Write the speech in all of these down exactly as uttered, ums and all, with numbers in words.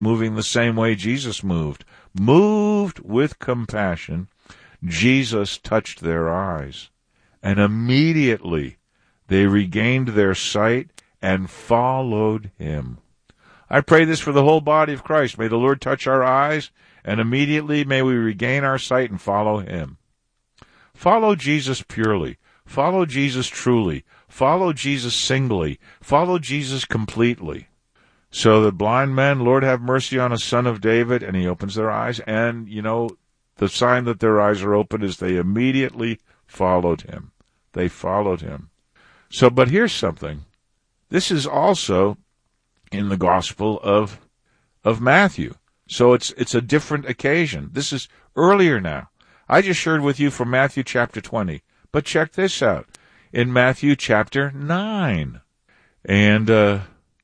moving the same way Jesus moved. Moved with compassion, Jesus touched their eyes, and immediately they regained their sight and followed him. I pray this for the whole body of Christ. May the Lord touch our eyes, and immediately may we regain our sight and follow him. Follow Jesus purely. Follow Jesus truly. Follow Jesus singly. Follow Jesus completely. So the blind men, Lord have mercy on us, Son of David, and he opens their eyes. And, you know, the sign that their eyes are open is they immediately followed him. They followed him. So, but here's something. This is also in the Gospel of of Matthew. So it's it's a different occasion. This is earlier now. I just shared with you from Matthew chapter twenty. But check this out. In Matthew chapter nine. And uh,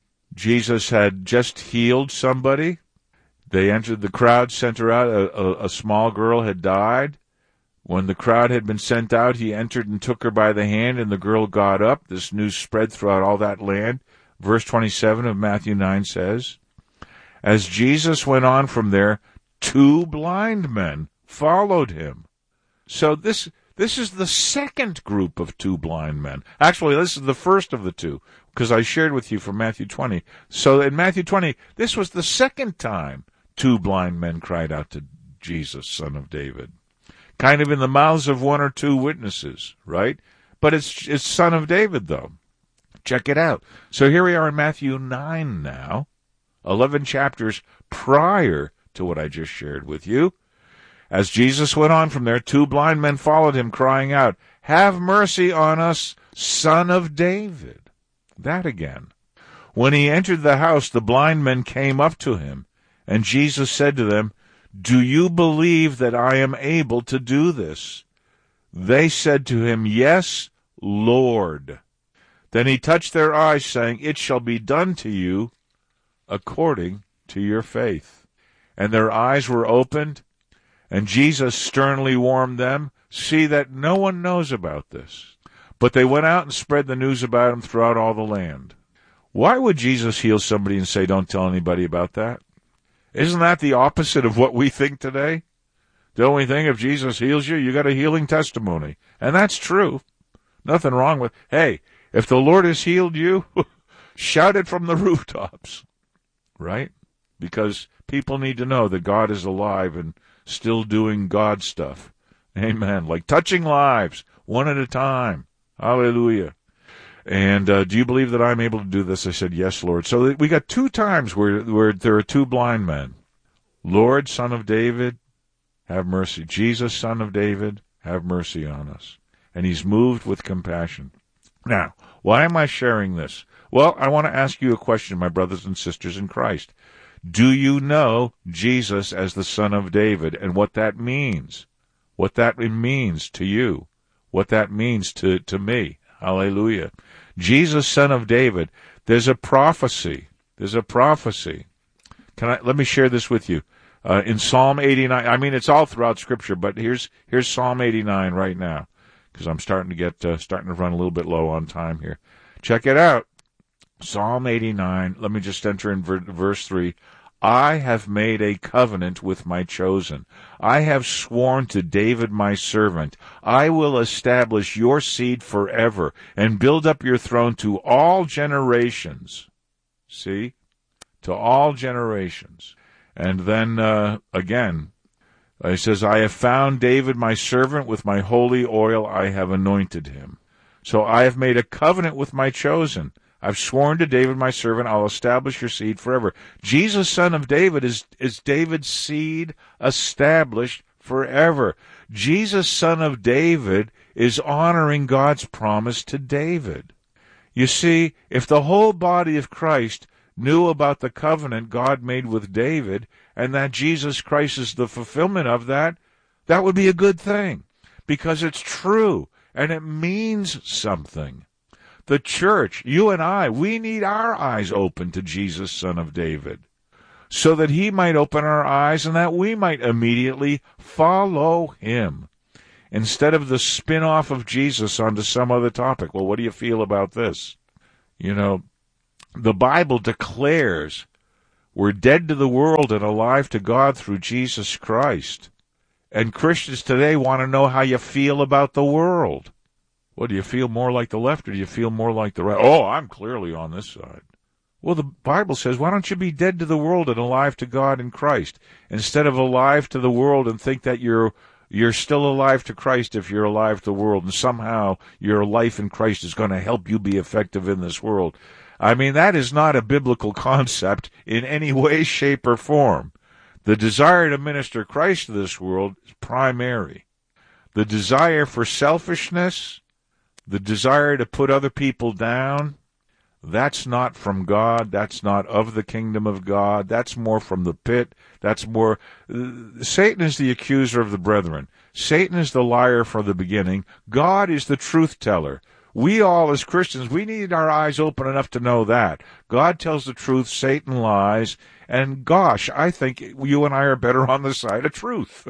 Jesus had just healed somebody. They entered the crowd, sent her out. A, a, a small girl had died. When the crowd had been sent out, he entered and took her by the hand, and the girl got up. This news spread throughout all that land. Verse twenty-seven of Matthew nine says, as Jesus went on from there, two blind men followed him. So this this is the second group of two blind men. Actually, this is the first of the two, because I shared with you from Matthew twenty. So in Matthew twenty, this was the second time two blind men cried out to Jesus, Son of David. Kind of in the mouths of one or two witnesses, right? But it's it's Son of David, though. Check it out. So here we are in Matthew nine now, eleven chapters prior to what I just shared with you. As Jesus went on from there, two blind men followed him, crying out, have mercy on us, Son of David. That again. When he entered the house, the blind men came up to him, and Jesus said to them, do you believe that I am able to do this? They said to him, yes, Lord. Then he touched their eyes, saying, it shall be done to you according to your faith. And their eyes were opened, and Jesus sternly warned them, see that no one knows about this. But they went out and spread the news about him throughout all the land. Why would Jesus heal somebody and say, don't tell anybody about that? Isn't that the opposite of what we think today? Don't we think if Jesus heals you, you got a healing testimony? And that's true. Nothing wrong with, hey, if the Lord has healed you, shout it from the rooftops, right? Because people need to know that God is alive and still doing God stuff. Amen. Like touching lives, one at a time. Hallelujah. And uh, do you believe that I'm able to do this? I said, yes, Lord. So we got two times where, where there are two blind men. Lord, Son of David, have mercy. Jesus, Son of David, have mercy on us. And he's moved with compassion. Now, why am I sharing this? Well, I want to ask you a question, my brothers and sisters in Christ. Do you know Jesus as the Son of David and what that means? What that means to you? What that means to, to me? Hallelujah. Jesus, Son of David. There's a prophecy. There's a prophecy. Can I let me share this with you? Uh, in Psalm eighty-nine, I mean it's all throughout Scripture, but here's here's Psalm eighty-nine right now, because I'm starting to get uh, starting to run a little bit low on time here. Check it out. Psalm eighty-nine. Let me just enter in ver- verse three. I have made a covenant with my chosen. I have sworn to David my servant. I will establish your seed forever and build up your throne to all generations. See? To all generations. And then, uh, again, he says, I have found David my servant. With my holy oil I have anointed him. So I have made a covenant with my chosen. I've sworn to David my servant, I'll establish your seed forever. Jesus, Son of David, is, is David's seed established forever. Jesus, Son of David, is honoring God's promise to David. You see, if the whole body of Christ knew about the covenant God made with David, and that Jesus Christ is the fulfillment of that, that would be a good thing, because it's true, and it means something. The church, you and I, we need our eyes open to Jesus, Son of David, so that he might open our eyes and that we might immediately follow him, instead of the spin-off of Jesus onto some other topic. Well, what do you feel about this? You know, the Bible declares We're dead to the world and alive to God through Jesus Christ. And Christians today want to know how you feel about the world. Well, do you feel more like the left or do you feel more like the right? Oh, I'm clearly on this side. Well, the Bible says, why don't you be dead to the world and alive to God in Christ, instead of alive to the world and think that you're you're still alive to Christ if you're alive to the world, and somehow your life in Christ is going to help you be effective in this world. I mean, that is not a biblical concept in any way, shape, or form. The desire to minister Christ to this world is primary. The desire for selfishness, the desire to put other people down, that's not from God. That's not of the kingdom of God. That's more from the pit. That's more... Uh, Satan is the accuser of the brethren. Satan is the liar from the beginning. God is the truth teller. We all, as Christians, we need our eyes open enough to know that. God tells the truth, Satan lies, and gosh, I think you and I are better on the side of truth.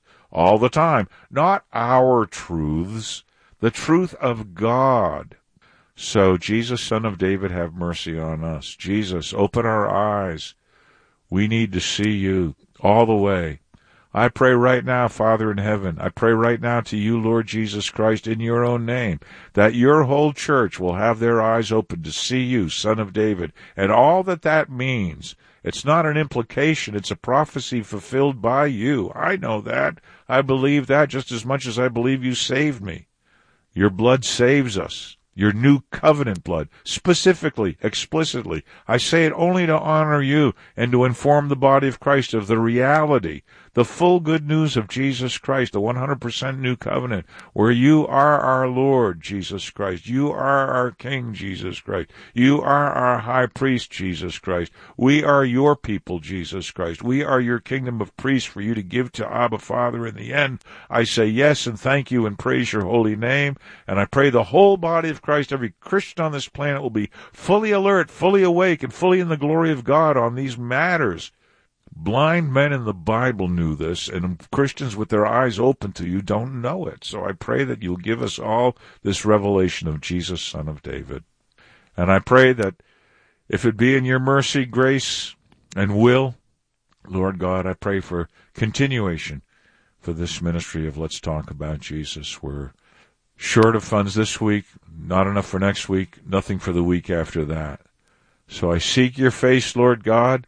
All the time. Not our truths, the truth of God. So, Jesus, Son of David, have mercy on us. Jesus, open our eyes. We need to see you all the way. I pray right now, Father in heaven, I pray right now to you, Lord Jesus Christ, in your own name, that your whole church will have their eyes open to see you, Son of David, and all that that means. It's not an implication, it's a prophecy fulfilled by you. I know that. I believe that just as much as I believe you saved me. Your blood saves us. Your new covenant blood, specifically, explicitly. I say it only to honor you and to inform the body of Christ of the reality, the full good news of Jesus Christ, the one hundred percent new covenant, where you are our Lord, Jesus Christ. You are our King, Jesus Christ. You are our high priest, Jesus Christ. We are your people, Jesus Christ. We are your kingdom of priests for you to give to Abba Father in the end. I say yes and thank you and praise your holy name, and I pray the whole body of Christ, every Christian on this planet, will be fully alert, fully awake, and fully in the glory of God on these matters. Blind men in the Bible knew this, and Christians with their eyes open to you don't know it. So I pray that you'll give us all this revelation of Jesus, Son of David. And I pray that if it be in your mercy, grace, and will, Lord God, I pray for continuation for this ministry of Let's Talk About Jesus. We're short of funds this week, not enough for next week, nothing for the week after that. So I seek your face, Lord God.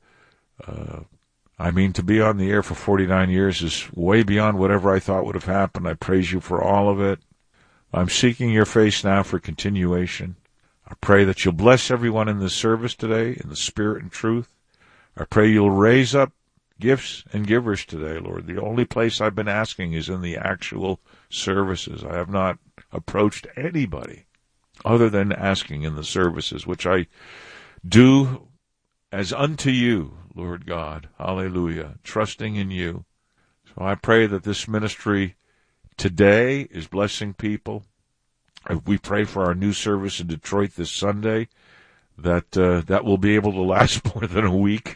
Uh, I mean, to be on the air for forty-nine years is way beyond whatever I thought would have happened. I praise you for all of it. I'm seeking your face now for continuation. I pray that you'll bless everyone in this service today in the spirit and truth. I pray you'll raise up gifts and givers today, Lord. The only place I've been asking is in the actual services. I have not approached anybody other than asking in the services, which I do as unto you, Lord God. Hallelujah. Trusting in you. So I pray that this ministry today is blessing people. We pray for our new service in Detroit this Sunday, that uh, that will be able to last more than a week.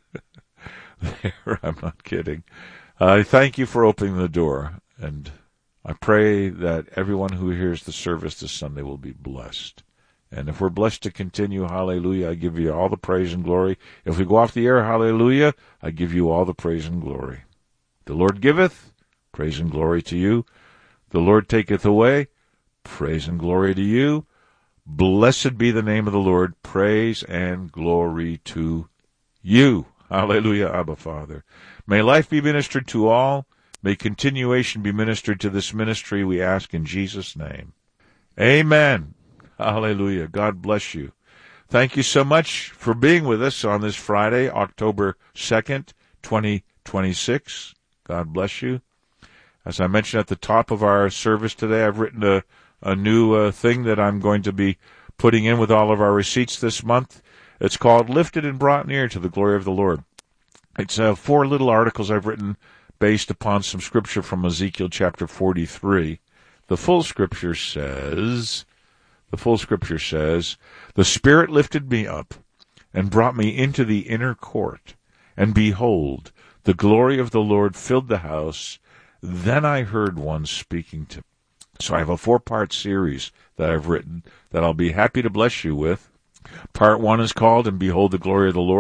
There, I'm not kidding. I thank you for opening the door, and I pray that everyone who hears the service this Sunday will be blessed. And if we're blessed to continue, hallelujah, I give you all the praise and glory. If we go off the air, hallelujah, I give you all the praise and glory. The Lord giveth, praise and glory to you. The Lord taketh away, praise and glory to you. Blessed be the name of the Lord, praise and glory to you. Hallelujah, Abba Father. May life be ministered to all. May continuation be ministered to this ministry, we ask in Jesus' name. Amen. Hallelujah. God bless you. Thank you so much for being with us on this Friday, October second, twenty twenty-six. God bless you. As I mentioned at the top of our service today, I've written a, a new uh, thing that I'm going to be putting in with all of our receipts this month. It's called Lifted and Brought Near to the Glory of the Lord. It's uh, four little articles I've written based upon some scripture from Ezekiel chapter forty-three. The full scripture says... The full scripture says, "The Spirit lifted me up and brought me into the inner court, and behold, the glory of the Lord filled the house. Then I heard one speaking to me." So I have a four-part series that I've written that I'll be happy to bless you with. Part one is called, "And Behold the Glory of the Lord."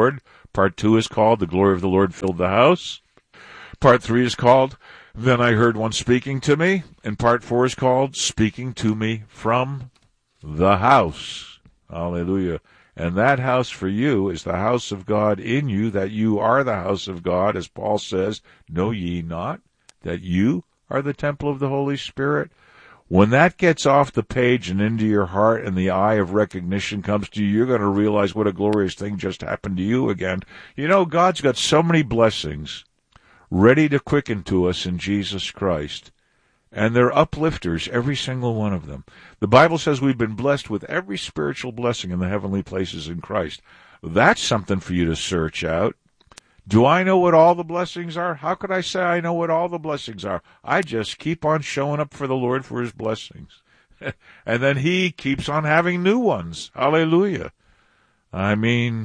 Part two is called The Glory of the Lord Filled the House. Part three is called Then I Heard One Speaking to Me. And part four is called Speaking to Me from the House. Hallelujah. And that house for you is the house of God in you, that you are the house of God, as Paul says, know ye not that you are the temple of the Holy Spirit? When that gets off the page and into your heart and the eye of recognition comes to you, you're going to realize what a glorious thing just happened to you again. You know, God's got so many blessings ready to quicken to us in Jesus Christ. And they're uplifters, every single one of them. The Bible says we've been blessed with every spiritual blessing in the heavenly places in Christ. That's something for you to search out. Do I know what all the blessings are? How could I say I know what all the blessings are? I just keep on showing up for the Lord for his blessings. And then he keeps on having new ones. Hallelujah. I mean,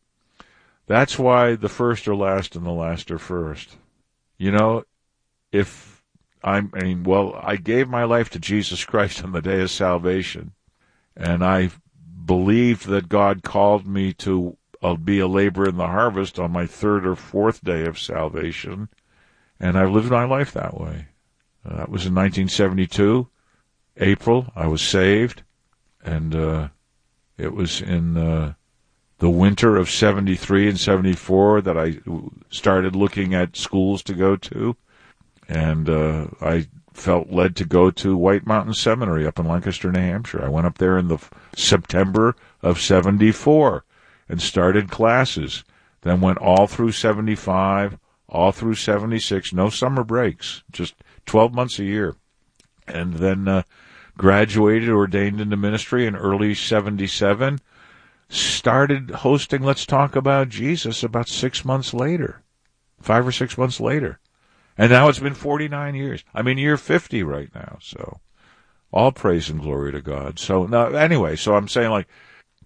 that's why the first are last and the last are first. You know, if I mean, well, I gave my life to Jesus Christ on the day of salvation, and I believed that God called me to uh, be a laborer in the harvest on my third or fourth day of salvation, and I've lived my life that way. Uh, that was in nineteen seventy-two, April. I was saved, and uh, it was in uh, the winter of seventy-three and seventy-four that I started looking at schools to go to. And uh, I felt led to go to White Mountain Seminary up in Lancaster, New Hampshire. I went up there in the September of seventy-four and started classes. Then went all through seventy-five, all through seventy-six, no summer breaks, just twelve months a year. And then uh, graduated, ordained into ministry in early seventy-seven, started hosting Let's Talk About Jesus about six months later, five or six months later. And now it's been forty-nine years. I'm in year fifty right now, so all praise and glory to God. So now, anyway, so I'm saying, like,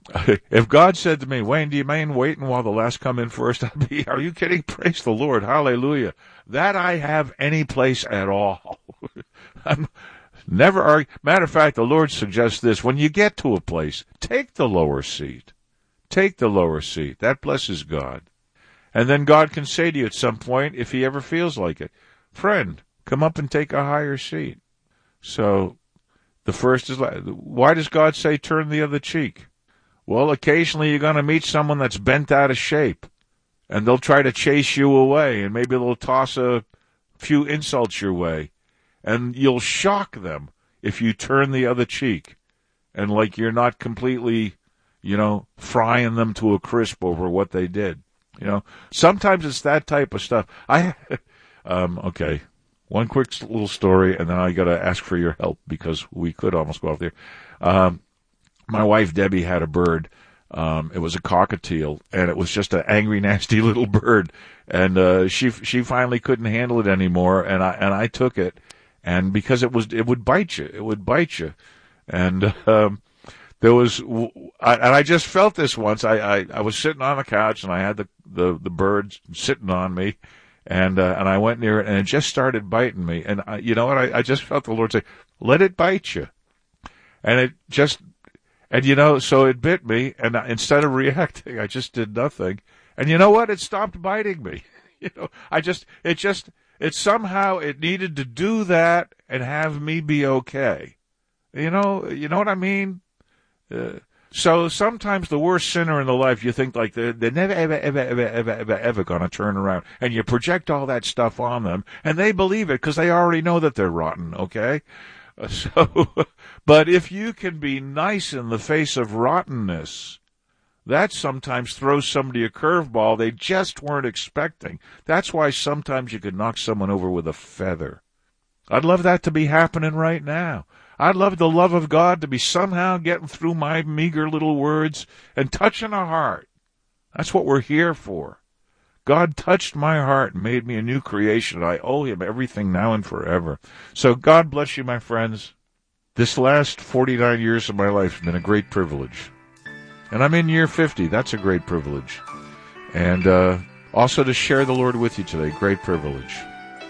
if God said to me, Wayne, do you mind waiting while the last come in first? I'd be, are you kidding? Praise the Lord. Hallelujah. That I have any place at all. I'm never argue. Matter of fact, the Lord suggests this. When you get to a place, take the lower seat. Take the lower seat. That blesses God. And then God can say to you at some point, if he ever feels like it, friend, come up and take a higher seat. So the first is, why does God say turn the other cheek? Well, occasionally you're going to meet someone that's bent out of shape, and they'll try to chase you away, and maybe they'll toss a few insults your way, and you'll shock them if you turn the other cheek, and like you're not completely, you know, frying them to a crisp over what they did. You know, sometimes it's that type of stuff. I, um, okay, one quick little story, and then I got to ask for your help because we could almost go off there. Um, my wife Debbie had a bird. Um, it was a cockatiel, and it was just an angry, nasty little bird. And uh, she she finally couldn't handle it anymore, and I and I took it, and because it was it would bite you, it would bite you, and. Um, There was, I, and I just felt this once. I, I, I was sitting on the couch, and I had the, the, the bird sitting on me, and uh, and I went near it, and it just started biting me. And I, you know what? I, I just felt the Lord say, "Let it bite you," and it just, and you know, so it bit me, and I, instead of reacting, I just did nothing. And you know what? It stopped biting me. You know, I just, it just, it somehow it needed to do that and have me be okay. You know, you know what I mean? Uh, so sometimes the worst sinner in the life, you think like they're, they're never, ever, ever, ever, ever, ever, ever going to turn around. And you project all that stuff on them, and they believe it because they already know that they're rotten, okay? Uh, so, but if you can be nice in the face of rottenness, that sometimes throws somebody a curveball they just weren't expecting. That's why sometimes you could knock someone over with a feather. I'd love that to be happening right now. I'd love the love of God to be somehow getting through my meager little words and touching a heart. That's what we're here for. God touched my heart and made me a new creation. I owe him everything now and forever. So God bless you, my friends. This last forty-nine years of my life has been a great privilege. And I'm in year fifty. That's a great privilege. And uh, also to share the Lord with you today, great privilege.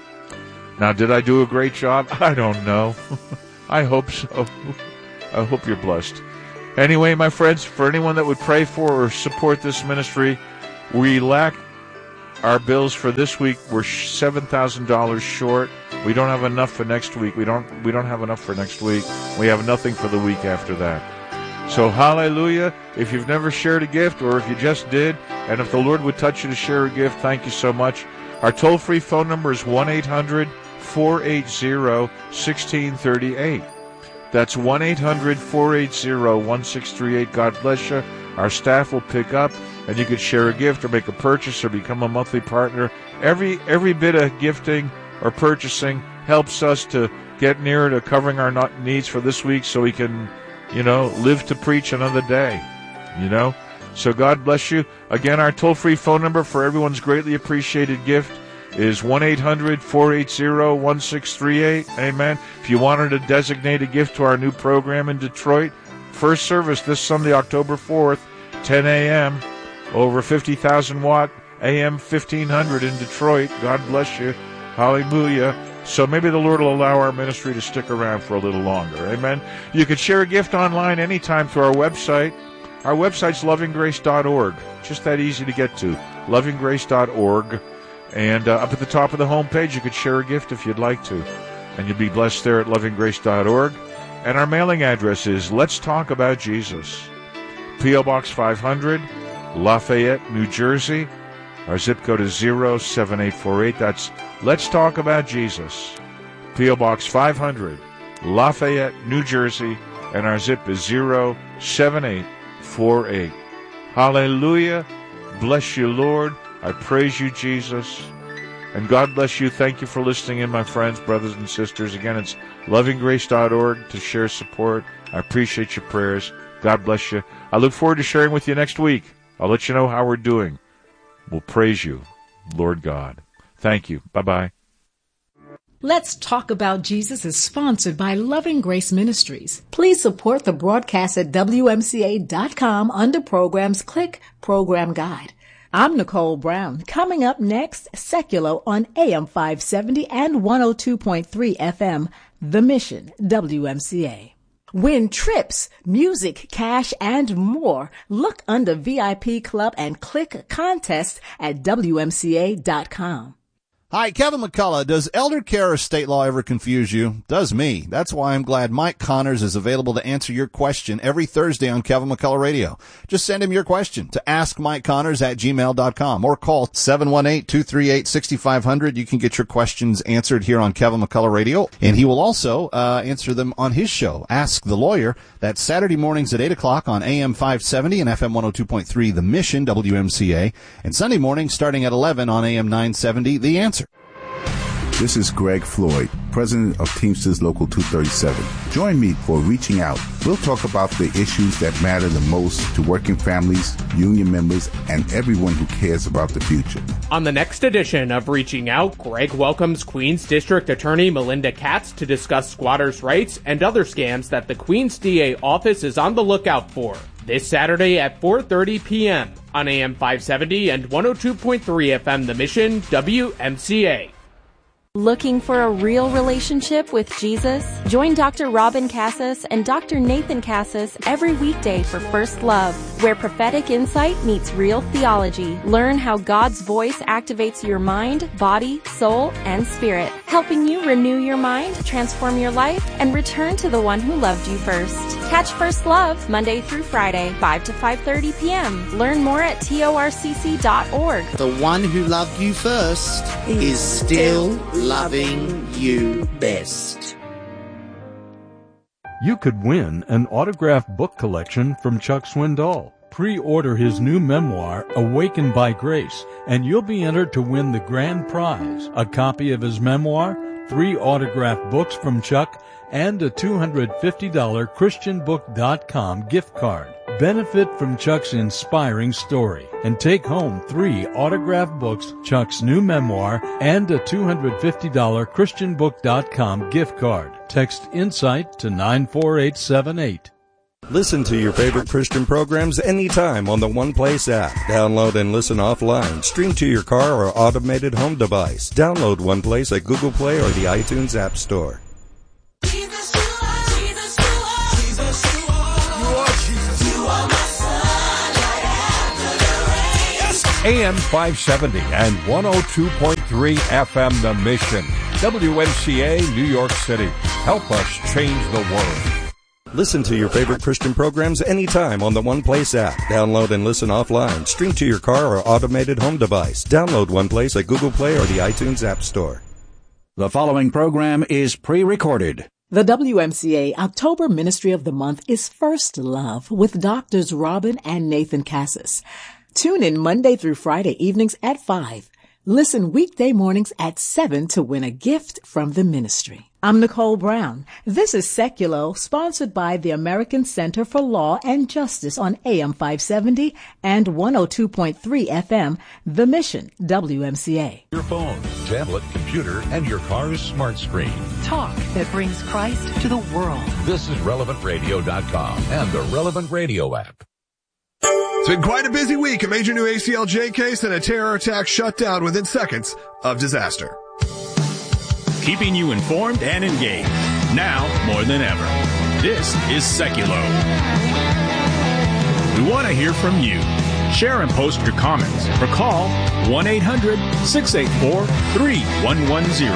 Now, did I do a great job? I don't know. I hope so. I hope you're blessed. Anyway, my friends, for anyone that would pray for or support this ministry, We lack our bills for this week. We're seven thousand dollars short. We don't have enough for next week. We don't we don't have enough for next week. We have nothing for the week after that. So hallelujah. If you've never shared a gift, or if you just did, and if the Lord would touch you to share a gift, thank you so much. Our toll-free phone number is one eight hundred four eight zero one six three eight. That's one eight hundred four eight zero one six three eight. God bless you. Our staff will pick up, and you could share a gift or make a purchase or become a monthly partner. Every every bit of gifting or purchasing helps us to get nearer to covering our needs for this week, so we can, you know, live to preach another day, you know. So God bless you. Again, our toll-free phone number for everyone's greatly appreciated gift is one eight hundred four eight zero one six three eight. Amen. If you wanted to designate a gift to our new program in Detroit, first service this Sunday, October fourth, ten a.m., over fifty thousand watt, A M fifteen hundred in Detroit. God bless you. Hallelujah. So maybe the Lord will allow our ministry to stick around for a little longer. Amen. You could share a gift online anytime through our website. Our website's loving grace dot org. Just that easy to get to. loving grace dot org. And uh, up at the top of the homepage, you could share a gift if you'd like to. And you'll be blessed there at loving grace dot org. And our mailing address is Let's Talk About Jesus. P O. Box five hundred, Lafayette, New Jersey. Our zip code is zero seven eight four eight. That's Let's Talk About Jesus. P O. Box five hundred, Lafayette, New Jersey. And our zip is zero seven eight four eight. Hallelujah. Bless you, Lord. I praise you, Jesus. And God bless you. Thank you for listening in, my friends, brothers, and sisters. Again, it's loving grace dot org to share support. I appreciate your prayers. God bless you. I look forward to sharing with you next week. I'll let you know how we're doing. We'll praise you, Lord God. Thank you. Bye-bye. Let's Talk About Jesus is sponsored by Loving Grace Ministries. Please support the broadcast at W M C A dot com under Programs. Click Program Guide. I'm Nicole Brown. Coming up next, Secular on A M five seventy and one oh two point three F M, The Mission, W M C A. Win trips, music, cash, and more. Look under V I P Club and click Contest at W M C A dot com. Hi, Kevin McCullough. Does elder care or state law ever confuse you? Does me. That's why I'm glad Mike Connors is available to answer your question every Thursday on Kevin McCullough Radio. Just send him your question to ask mike connors at gmail dot com or call seven one eight, two three eight, six five zero zero. You can get your questions answered here on Kevin McCullough Radio, and he will also uh, answer them on his show, Ask the Lawyer. That's Saturday mornings at eight o'clock on A M five seventy and F M one oh two point three, The Mission, W M C A, and Sunday mornings starting at eleven on A M nine seventy, The Answer. This is Greg Floyd, president of Teamsters Local two thirty-seven. Join me for Reaching Out. We'll talk about the issues that matter the most to working families, union members, and everyone who cares about the future. On the next edition of Reaching Out, Greg welcomes Queens District Attorney Melinda Katz to discuss squatters' rights and other scams that the Queens D A office is on the lookout for. This Saturday at four thirty p.m. on A M five seventy and one oh two point three F M The Mission, W M C A. Looking for a real relationship with Jesus? Join Doctor Robin Cassis and Doctor Nathan Cassis every weekday for First Love, where prophetic insight meets real theology. Learn how God's voice activates your mind, body, soul, and spirit, helping you renew your mind, transform your life, and return to the one who loved you first. Catch First Love Monday through Friday, five to five thirty p.m. Learn more at T O R C C dot org. The one who loved you first is still loving you best. You could win an autographed book collection from Chuck Swindoll. Pre-order his new memoir, Awakened by Grace, and you'll be entered to win the grand prize, a copy of his memoir, three autographed books from Chuck, and a two hundred fifty dollars Christian book dot com gift card. Benefit from Chuck's inspiring story and take home three autographed books, Chuck's new memoir, and a two hundred fifty dollars Christian book dot com gift card. Text INSIGHT to nine four eight seven eight. Listen to your favorite Christian programs anytime on the One Place app. Download and listen offline. Stream to your car or automated home device. Download One Place at Google Play or the iTunes App Store. Jesus, you are. Jesus, you are. Jesus, you are. You are Jesus. You are my sunlight after the rain. Yes. A M five seventy and one oh two point three F M The Mission. W M C A, New York City. Help us change the world. Listen to your favorite Christian programs anytime on the One Place app. Download and listen offline. Stream to your car or automated home device. Download One Place at Google Play or the iTunes App Store. The following program is pre-recorded. The W M C A October Ministry of the Month is First Love with Doctors Robin and Nathan Cassis. Tune in Monday through Friday evenings at five. Listen weekday mornings at seven to win a gift from the ministry. I'm Nicole Brown. This is Seculo, sponsored by the American Center for Law and Justice on A M five seventy and one oh two point three F M, The Mission, W M C A. Your phone, tablet, computer, and your car's smart screen. Talk that brings Christ to the world. This is relevant radio dot com and the Relevant Radio app. It's been quite a busy week. A major new A C L J case and a terror attack shut down within seconds of disaster. Keeping you informed and engaged, now more than ever. This is Seculo. We want to hear from you. Share and post your comments or call one eight hundred six eight four three one one zero.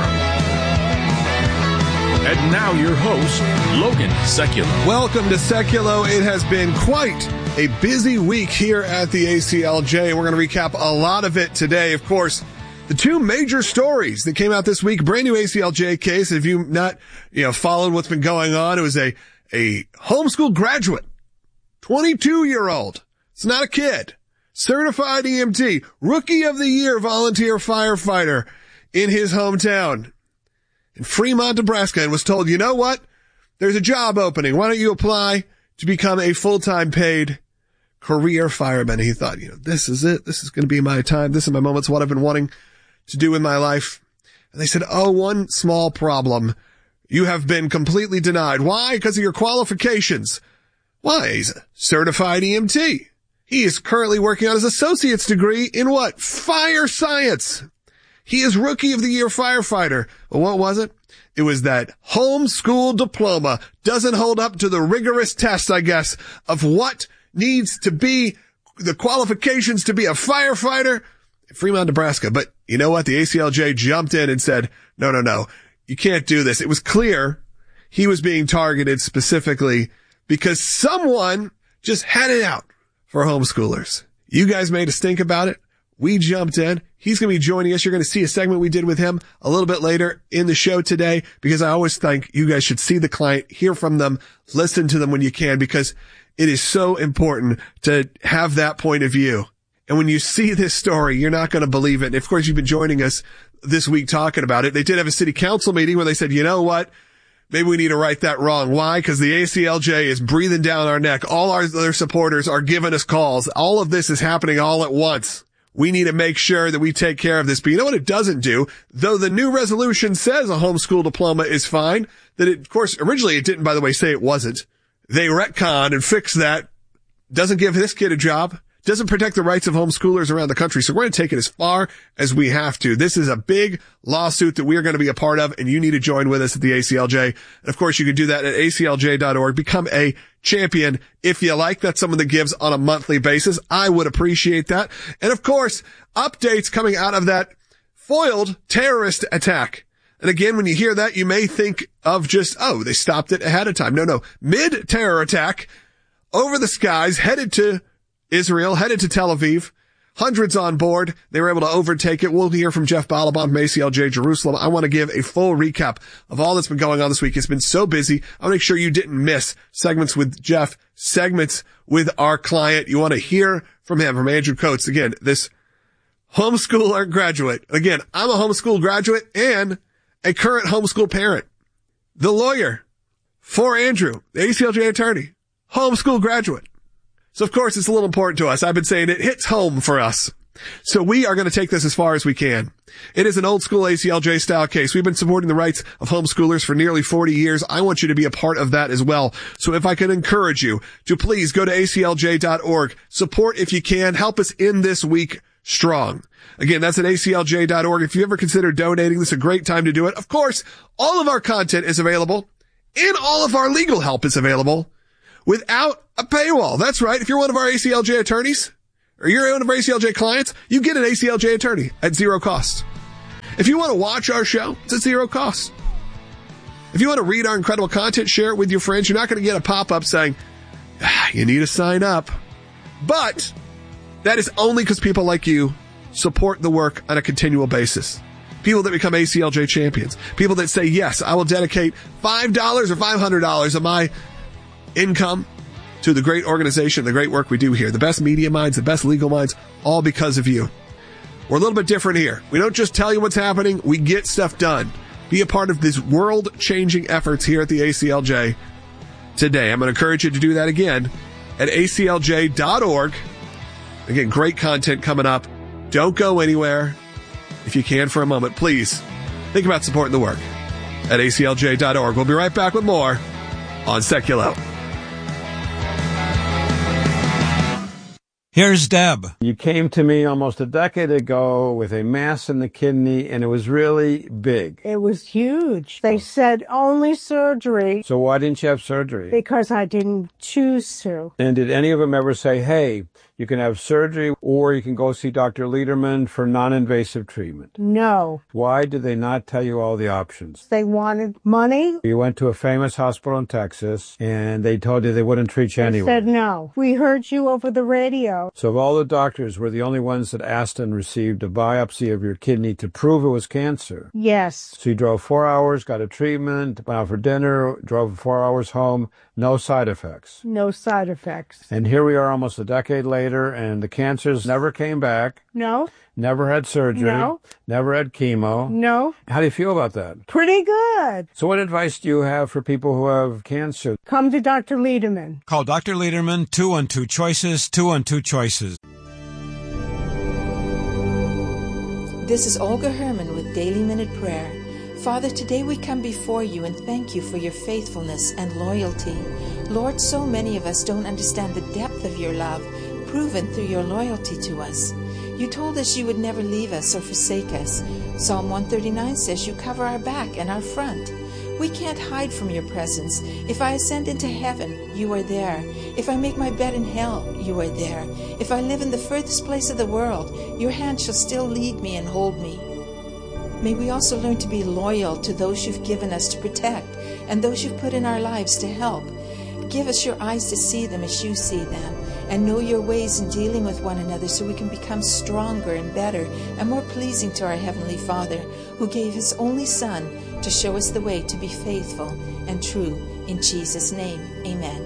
And now your host, Logan Seculo. Welcome to Seculo. It has been quite a busy week here at the A C L J. We're going to recap a lot of it today. Of course, the two major stories that came out this week, brand new A C L J case. If you've not, you know, followed what's been going on, it was a, a homeschool graduate, twenty-two year old. It's not a kid. Certified E M T, rookie of the year volunteer firefighter in his hometown in Fremont, Nebraska, and was told, you know what? There's a job opening. Why don't you apply to become a full-time paid career fireman? And he thought, you know, this is it. This is going to be my time. This is my moment. It's what I've been wanting to do in my life. And they said, oh, one small problem. You have been completely denied. Why? Because of your qualifications. Why? He's a certified E M T. He is currently working on his associate's degree in what? Fire science. He is rookie of the year firefighter. Well, what was it? It was that homeschool diploma doesn't hold up to the rigorous test, I guess, of what needs to be the qualifications to be a firefighter in Fremont, Nebraska. But you know what? The A C L J jumped in and said, no, no, no, you can't do this. It was clear he was being targeted specifically because someone just had it out for homeschoolers. You guys made a stink about it. We jumped in. He's going to be joining us. You're going to see a segment we did with him a little bit later in the show today, because I always think you guys should see the client, hear from them, listen to them when you can, because it is so important to have that point of view. And when you see this story, you're not going to believe it. And of course, you've been joining us this week talking about it. They did have a city council meeting where they said, you know what? Maybe we need to right that wrong. Why? Because the A C L J is breathing down our neck. All our other supporters are giving us calls. All of this is happening all at once. We need to make sure that we take care of this. But you know what it doesn't do? Though the new resolution says a homeschool diploma is fine, that it, of course, originally it didn't, by the way, say it wasn't. They retconned and fixed that. Doesn't give this kid a job. Doesn't protect the rights of homeschoolers around the country. So we're going to take it as far as we have to. This is a big lawsuit that we are going to be a part of, and you need to join with us at the A C L J. And of course, you can do that at A C L J dot org. Become a champion if you like. That's someone that gives on a monthly basis. I would appreciate that. And of course, updates coming out of that foiled terrorist attack. And again, when you hear that, you may think of just, oh, they stopped it ahead of time. No, no. Mid-terror attack over the skies, headed to Israel, headed to Tel Aviv. Hundreds on board. They were able to overtake it. We'll hear from Jeff Balaban from A C L J Jerusalem. I want to give a full recap of all that's been going on this week. It's been so busy. I want to make sure you didn't miss segments with Jeff, segments with our client. You want to hear from him, from Andrew Coates. Again, this homeschooler graduate. Again, I'm a homeschool graduate and a current homeschool parent. The lawyer for Andrew, the A C L J attorney, homeschool graduate. So, of course, it's a little important to us. I've been saying it hits home for us. So we are going to take this as far as we can. It is an old school A C L J style case. We've been supporting the rights of homeschoolers for nearly forty years. I want you to be a part of that as well. So if I can encourage you to please go to A C L J dot org. Support if you can. Help us end this week strong. Again, that's at A C L J dot org. If you ever consider donating, this is a great time to do it. Of course, all of our content is available and all of our legal help is available without a paywall. That's right. If you're one of our A C L J attorneys or you're one of our A C L J clients, you get an A C L J attorney at zero cost. If you want to watch our show, it's at zero cost. If you want to read our incredible content, share it with your friends. You're not going to get a pop-up saying, ah, you need to sign up. But that is only because people like you support the work on a continual basis. People that become A C L J champions. People that say, yes, I will dedicate five dollars or five hundred dollars of my income to the great organization, the great work we do here. The best media minds, the best legal minds, all because of you. We're a little bit different here. We don't just tell you what's happening. We get stuff done. Be a part of these world-changing efforts here at the A C L J today. I'm going to encourage you to do that again at A C L J dot org. Again, great content coming up. Don't go anywhere. If you can for a moment, please think about supporting the work at A C L J dot org. We'll be right back with more on Seculo. Here's Deb. You came to me almost a decade ago with a mass in the kidney, and it was really big. It was huge. They said only surgery. So why didn't you have surgery? Because I didn't choose to. And did any of them ever say, hey, you can have surgery or you can go see Doctor Lederman for non-invasive treatment? No. Why did they not tell you all the options? They wanted money. You went to a famous hospital in Texas, and they told you they wouldn't treat you They anyway. said no. We heard you over the radio. So of all the doctors, were the only ones that asked and received a biopsy of your kidney to prove it was cancer. Yes. So you drove four hours, got a treatment, went out for dinner, drove four hours home, no side effects. No side effects. And here we are almost a decade later, and the cancers never came back. No. Never had surgery. No. Never had chemo. No. How do you feel about that? Pretty good. So what advice do you have for people who have cancer? Come to Doctor Lederman. Call Doctor Lederman, two one two choices, two one two choices. This is Olga Herman with Daily Minute Prayer. Father, today we come before you and thank you for your faithfulness and loyalty. Lord, so many of us don't understand the depth of your love, proven through your loyalty to us. You told us you would never leave us or forsake us. Psalm one thirty-nine says you cover our back and our front. We can't hide from your presence. If I ascend into heaven, you are there. If I make my bed in hell, you are there. If I live in the furthest place of the world, your hand shall still lead me and hold me. May we also learn to be loyal to those you've given us to protect and those you've put in our lives to help. Give us your eyes to see them as you see them, and know your ways in dealing with one another so we can become stronger and better and more pleasing to our Heavenly Father, who gave His only Son to show us the way to be faithful and true. In Jesus' name, amen.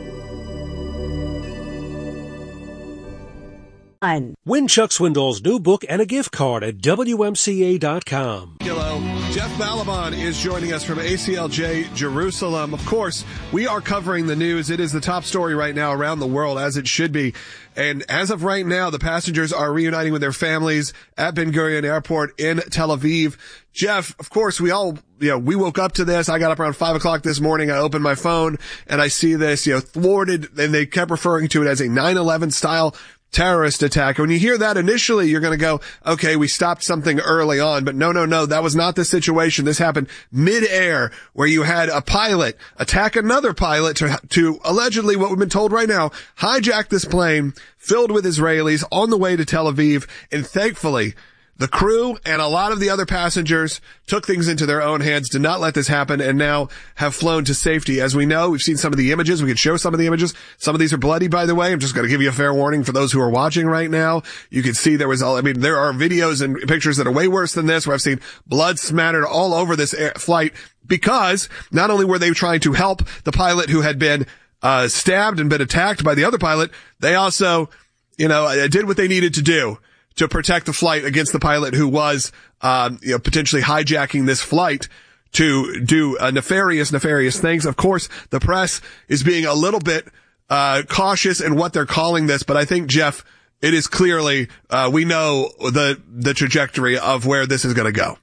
Win Chuck Swindoll's new book and a gift card at W M C A dot com. Hello. Jeff Balaban is joining us from A C L J Jerusalem. Of course, we are covering the news. It is the top story right now around the world, as it should be. And as of right now, the passengers are reuniting with their families at Ben Gurion Airport in Tel Aviv. Jeff, of course, we all, you know, we woke up to this. I got up around five o'clock this morning. I opened my phone and I see this, you know, thwarted, and they kept referring to it as a nine eleven style terrorist attack. When you hear that initially, you're going to go, okay, we stopped something early on, but no, no, no, that was not the situation. This happened mid-air where you had a pilot attack another pilot to, to allegedly, what we've been told right now, hijack this plane filled with Israelis on the way to Tel Aviv. And thankfully, the crew and a lot of the other passengers took things into their own hands, did not let this happen, and now have flown to safety. As we know, we've seen some of the images. We can show some of the images. Some of these are bloody, by the way. I'm just going to give you a fair warning for those who are watching right now. You can see there was, all, I mean, there are videos and pictures that are way worse than this, where I've seen blood smattered all over this air flight, because not only were they trying to help the pilot who had been uh stabbed and been attacked by the other pilot, they also, you know, did what they needed to do to protect the flight against the pilot who was, um, you know, potentially hijacking this flight to do uh, nefarious, nefarious things. Of course, the press is being a little bit, uh, cautious in what they're calling this, but I think, Jeff, it is clearly, uh, we know the, the trajectory of where this is going to go.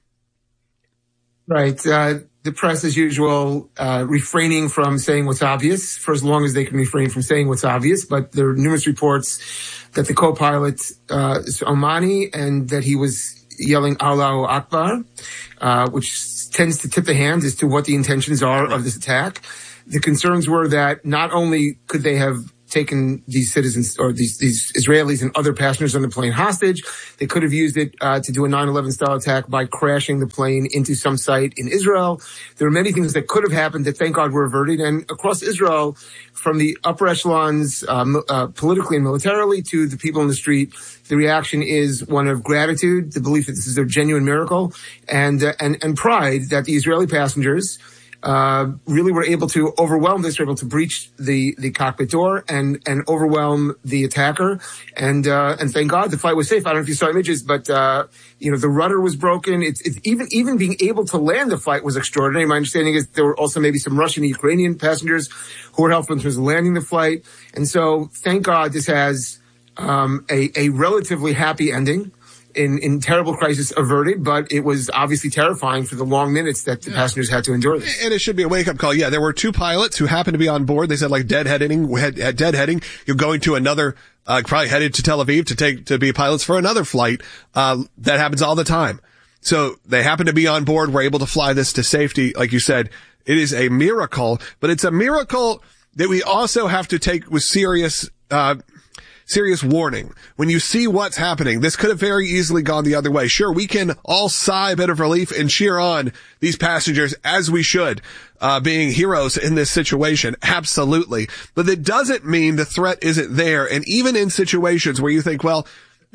Right. Uh, the press, as usual, uh, refraining from saying what's obvious for as long as they can refrain from saying what's obvious. But there are numerous reports that the co-pilot uh, is Omani, and that he was yelling Allahu Akbar, uh, which tends to tip the hand as to what the intentions are of this attack. The concerns were that not only could they have taken these citizens or these, these Israelis and other passengers on the plane hostage. They could have used it uh, to do a nine eleven style attack by crashing the plane into some site in Israel. There are many things that could have happened that, thank God, were averted. And across Israel, from the upper echelons, um, uh, politically and militarily, to the people in the street, the reaction is one of gratitude, the belief that this is a genuine miracle, and uh, and and pride that the Israeli passengers uh really were able to overwhelm this, were able to breach the the cockpit door and and overwhelm the attacker. And uh and thank God the flight was safe. I don't know if you saw images, but uh you know, the rudder was broken. It's, it's even even being able to land the flight was extraordinary. My understanding is there were also maybe some Russian and Ukrainian passengers who were helpful in terms of landing the flight. And so thank God this has um a a relatively happy ending. In, in terrible crisis averted, but it was obviously terrifying for the long minutes that the yeah. passengers had to endure this. And it should be a wake-up call. Yeah, there were two pilots who happened to be on board. They said like deadheading, had, had deadheading. You're going to another, uh, probably headed to Tel Aviv to take, to be pilots for another flight. Uh, that happens all the time. So they happen to be on board, were able to fly this to safety. Like you said, it is a miracle, but it's a miracle that we also have to take with serious, uh, serious warning. When you see what's happening, this could have very easily gone the other way. Sure, we can all sigh a bit of relief and cheer on these passengers, as we should, uh, being heroes in this situation. Absolutely. But that doesn't mean the threat isn't there. And even in situations where you think, well,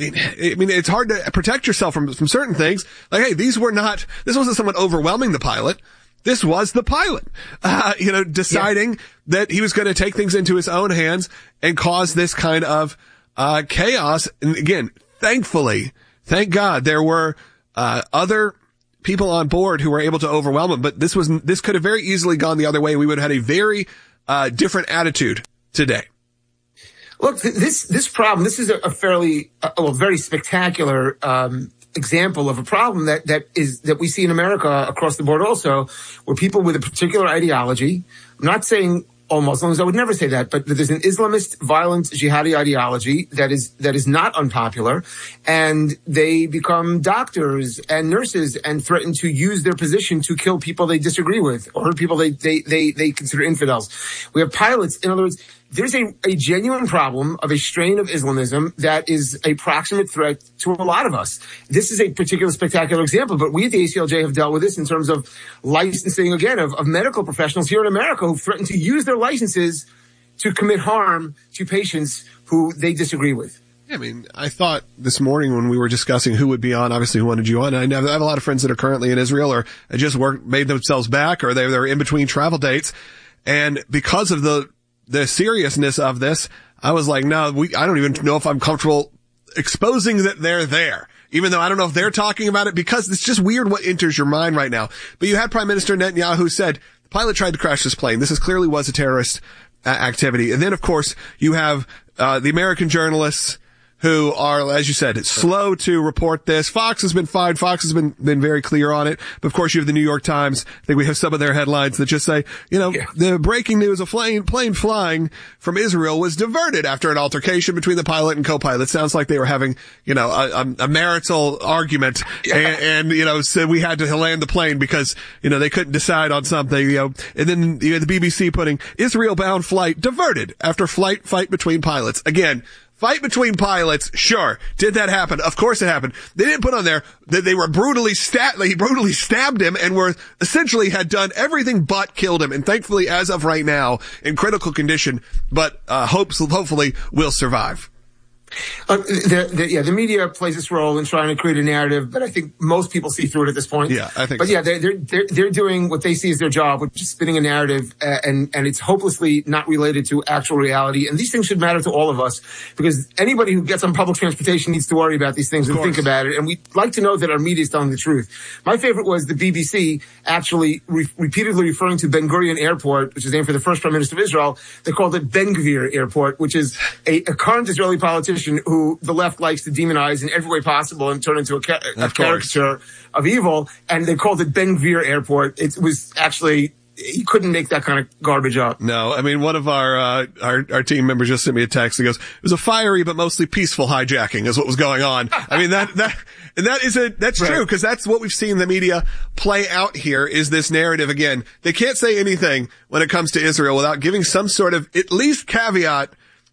I mean, it's hard to protect yourself from, from certain things. Like, hey, these were not, this wasn't someone overwhelming the pilot. This was the pilot, uh, you know, deciding yeah. that he was going to take things into his own hands and cause this kind of, uh, chaos. And again, thankfully, thank God there were, uh, other people on board who were able to overwhelm him. But this was, this could have very easily gone the other way. We would have had a very, uh, different attitude today. Look, this, this problem, this is a, a fairly, a, a very spectacular, um, example of a problem that, that is, that we see in America across the board also, where people with a particular ideology, I'm not saying all Muslims, I would never say that, but there's an Islamist, violent, jihadi ideology that is, that is not unpopular, and they become doctors and nurses and threaten to use their position to kill people they disagree with, or people they, they, they, they consider infidels. We have pilots, in other words, there's a, a genuine problem of a strain of Islamism that is a proximate threat to a lot of us. This is a particular spectacular example, but we at the A C L J have dealt with this in terms of licensing, again, of, of medical professionals here in America who threaten to use their licenses to commit harm to patients who they disagree with. Yeah, I mean, I thought this morning when we were discussing who would be on, obviously who wanted you on, and I have a lot of friends that are currently in Israel or just worked, made themselves back, or they're, they're in between travel dates. And because of the the seriousness of this, I was like, no, we, I don't even know if I'm comfortable exposing that they're there, even though I don't know if they're talking about it, because it's just weird what enters your mind right now. But you had Prime Minister Netanyahu said, the pilot tried to crash this plane. This is clearly was a terrorist uh, activity. And then, of course, you have, uh, the American journalists who are, as you said, slow to report this. Fox has been fine. Fox has been, been very clear on it. But of course, you have the New York Times. I think we have some of their headlines that just say, you know, yeah. the breaking news of plane, plane flying from Israel was diverted after an altercation between the pilot and co-pilot. Sounds like they were having, you know, a, a marital argument. Yeah. And, and, you know, so we had to land the plane because, you know, they couldn't decide on something, you know. And then you had the B B C putting Israel-bound flight diverted after flight fight between pilots. Again, fight between pilots, sure. Did that happen? Of course it happened. They didn't put on there that they were brutally stabbed, he brutally stabbed him and were essentially had done everything but killed him. And thankfully, as of right now, in critical condition, but, uh, hopes, hopefully will survive. Uh, the, the, yeah, the media plays this role in trying to create a narrative, but I think most people see through it at this point. Yeah, I think But so. yeah, they're, they're, they're doing what they see as their job, which is spinning a narrative, uh, and, and it's hopelessly not related to actual reality. And these things should matter to all of us, because anybody who gets on public transportation needs to worry about these things and think about it. And we'd like to know that our media is telling the truth. My favorite was the B B C actually re- repeatedly referring to Ben Gurion Airport, which is named for the first Prime Minister of Israel. They called it Ben Gvir Airport, which is a, a current Israeli politician who the left likes to demonize in every way possible and turn into a, ca- a caricature of evil. And they called it Ben Gvir Airport. It was actually, you couldn't make that kind of garbage up. No, I mean, one of our, uh, our, our team members just sent me a text. He goes, it was a fiery but mostly peaceful hijacking is what was going on. I mean, that, that, and that is a, that's right. True, because that's what we've seen the media play out here is this narrative again. They can't say anything when it comes to Israel without giving some sort of at least caveat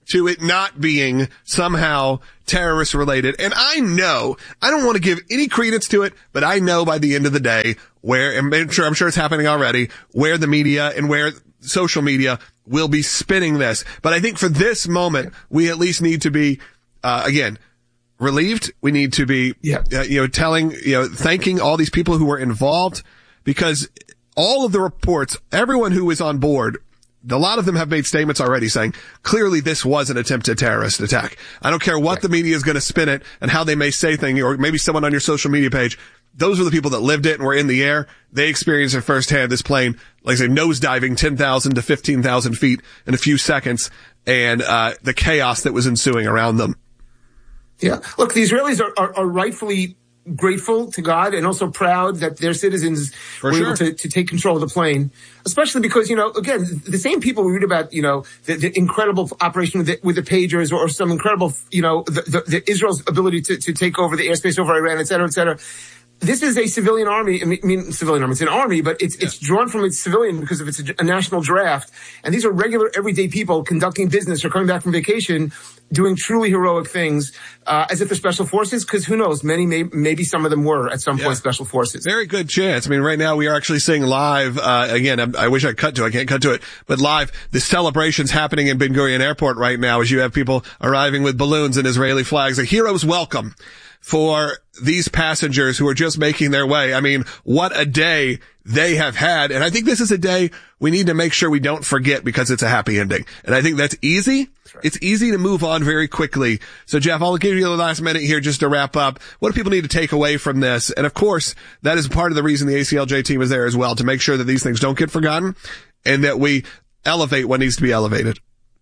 to it not being somehow terrorist related. And I know, I don't want to give any credence to it, but I know by the end of the day where, and I'm sure, I'm sure it's happening already, where the media and where social media will be spinning this. But I think for this moment, we at least need to be, uh, again, relieved. We need to be, yeah. uh, you know, telling, you know, thanking all these people who were involved, because all of the reports, everyone who is on board, a lot of them have made statements already saying, clearly this was an attempted terrorist attack. I don't care what the media is going to spin it and how they may say things, or maybe someone on your social media page. Those are the people that lived it and were in the air. They experienced it firsthand, this plane, like I say, nosediving ten thousand to fifteen thousand feet in a few seconds, and uh the chaos that was ensuing around them. Yeah. Look, the Israelis are, are, are rightfully grateful to God and also proud that their citizens For were sure. able to, to take control of the plane, especially because, you know, again, the same people we read about, you know, the, the incredible operation with the, with the pagers, or, or some incredible, you know, the, the, the Israel's ability to, to take over the airspace over Iran, et cetera, et cetera. This is a civilian army. I mean, I mean civilian army. It's an army, but it's yeah. it's drawn from its civilian because of it's a, a national draft. And these are regular, everyday people conducting business or coming back from vacation, doing truly heroic things, uh, as if they're special forces. Because who knows? Many, may, maybe some of them were at some Yeah. point special forces. Very good chance. I mean, right now we are actually seeing live, uh, again, I, I wish I cut to it. I can't cut to it, but live, the celebrations happening in Ben Gurion Airport right now as you have people arriving with balloons and Israeli flags. A hero's welcome for these passengers who are just making their way. I mean, what a day they have had. And I think this is a day we need to make sure we don't forget, because it's a happy ending. And I think that's easy. That's right. It's easy to move on very quickly. So Jeff, I'll give you the last minute here just to wrap up. What do people need to take away from this? And of course, that is part of the reason the A C L J team is there as well, to make sure that these things don't get forgotten and that we elevate what needs to be elevated.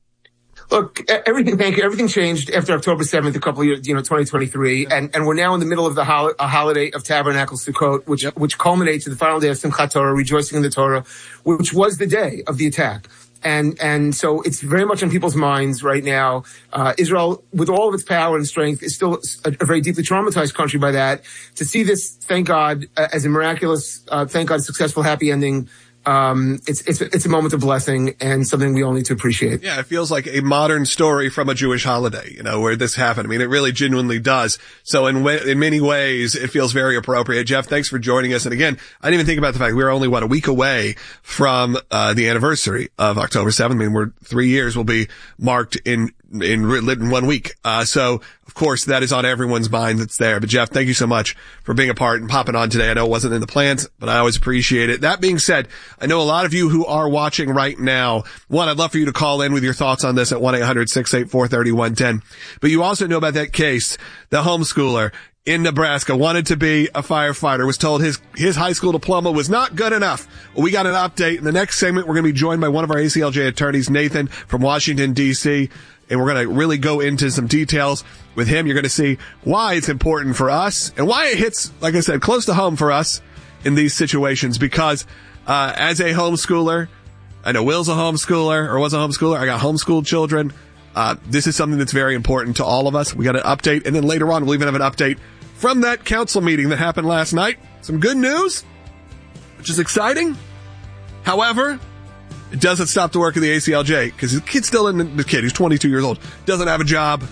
Look, everything, thank you. Everything changed after October seventh, a couple of years, you know, twenty twenty-three. And, and we're now in the middle of the hol- a holiday of Tabernacles Sukkot, which, yep. which culminates in the final day of Simchat Torah, rejoicing in the Torah, which was the day of the attack. And, and so it's very much on people's minds right now. Uh, Israel, with all of its power and strength, is still a, a very deeply traumatized country by that. To see this, thank God, uh, as a miraculous, uh, thank God, successful, happy ending, Um, it's, it's, it's a moment of blessing and something we all need to appreciate. Yeah, it feels like a modern story from a Jewish holiday, you know, where this happened. I mean, it really genuinely does. So in way, in many ways, it feels very appropriate. Jeff, thanks for joining us. And again, I didn't even think about the fact we were only, what, a week away from, uh, the anniversary of October seventh. I mean, we're three years will be marked in, in, in one week. Uh, so of course that is on everyone's mind that's there. But Jeff, thank you so much for being a part and popping on today. I know it wasn't in the plans, but I always appreciate it. That being said, I know a lot of you who are watching right now, one, I'd love for you to call in with your thoughts on this at one eight hundred six eight four three one one zero. But you also know about that case, the homeschooler in Nebraska wanted to be a firefighter, was told his, his high school diploma was not good enough. Well, we got an update. In the next segment, we're going to be joined by one of our A C L J attorneys, Nathan from Washington, D C, and we're going to really go into some details with him. You're going to see why it's important for us and why it hits, like I said, close to home for us in these situations. Because, uh, as a homeschooler, I know Will's a homeschooler or was a homeschooler. I got homeschooled children. Uh, this is something that's very important to all of us. We got an update. And then later on, we'll even have an update from that council meeting that happened last night. Some good news, which is exciting. However, it doesn't stop the work of the A C L J, because the kid's still in the kid. He's twenty-two years old, doesn't have a job.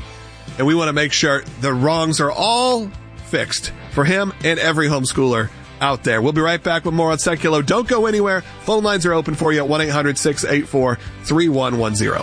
And we want to make sure the wrongs are all fixed for him and every homeschooler out there. We'll be right back with more on Seculo. Don't go anywhere. Phone lines are open for you at one eight hundred six eight four three one one zero.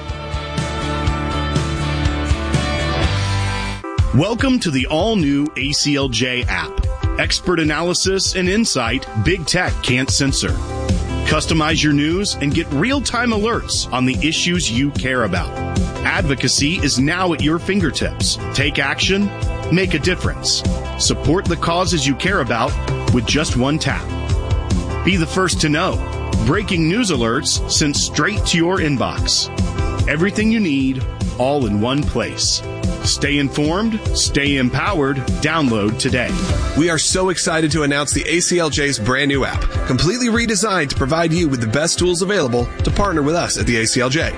Welcome to the all-new A C L J app. Expert analysis and insight big tech can't censor. Customize your news and get real-time alerts on the issues you care about. Advocacy is now at your fingertips. Take action, make a difference. Support the causes you care about with just one tap. Be the first to know. Breaking news alerts sent straight to your inbox. Everything you need, all in one place. Stay informed, stay empowered, download today. We are so excited to announce the A C L J's brand new app, completely redesigned to provide you with the best tools available to partner with us at the A C L J.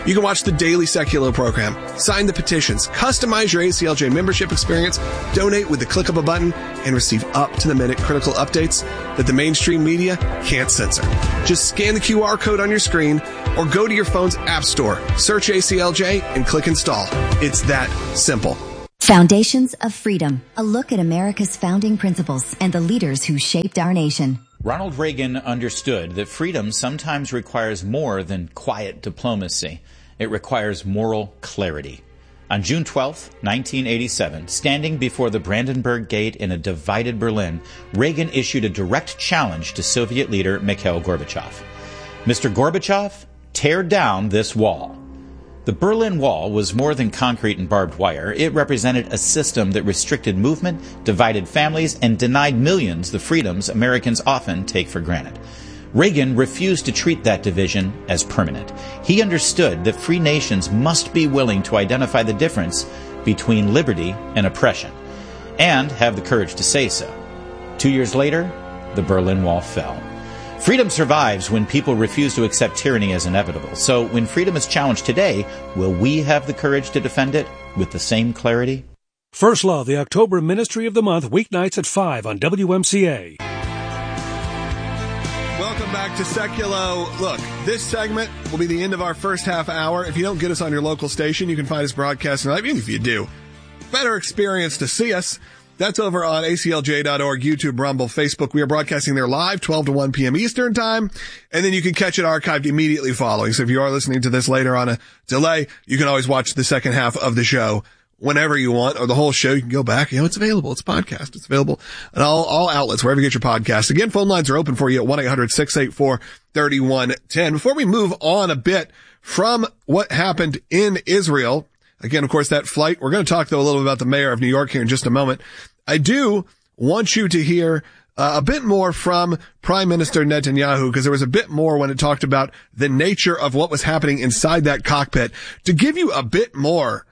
You can watch the daily Seculo program, sign the petitions, customize your A C L J membership experience, donate with the click of a button, and receive up-to-the-minute critical updates that the mainstream media can't censor. Just scan the Q R code on your screen or go to your phone's app store, search A C L J, and click install. It's that simple. Foundations of Freedom, a look at America's founding principles and the leaders who shaped our nation. Ronald Reagan understood that freedom sometimes requires more than quiet diplomacy. It requires moral clarity. On June twelfth, nineteen eighty-seven, standing before the Brandenburg Gate in a divided Berlin, Reagan issued a direct challenge to Soviet leader Mikhail Gorbachev. Mister Gorbachev, tear down this wall. The Berlin Wall was more than concrete and barbed wire. It represented a system that restricted movement, divided families, and denied millions the freedoms Americans often take for granted. Reagan refused to treat that division as permanent. He understood that free nations must be willing to identify the difference between liberty and oppression, and have the courage to say so. Two years later, the Berlin Wall fell. Freedom survives when people refuse to accept tyranny as inevitable. So when freedom is challenged today, will we have the courage to defend it with the same clarity? First Love, the October Ministry of the Month, weeknights at five on W M C A. Welcome back to Seculo. Look, this segment will be the end of our first half hour. If you don't get us on your local station, you can find us broadcasting live. Even if you do, better experience to see us. That's over on A C L J dot org, YouTube, Rumble, Facebook. We are broadcasting there live, twelve to one p.m. Eastern time. And then you can catch it archived immediately following. So if you are listening to this later on a delay, you can always watch the second half of the show whenever you want, or the whole show. You can go back. You know, it's available. It's a podcast. It's available on all, all outlets, wherever you get your podcasts. Again, phone lines are open for you at one eight hundred six eight four three one one zero. Before we move on a bit from what happened in Israel, again, of course, that flight, we're going to talk, though, a little bit about the mayor of New York here in just a moment. I do want you to hear uh, a bit more from Prime Minister Netanyahu, because there was a bit more when it talked about the nature of what was happening inside that cockpit, to give you a bit more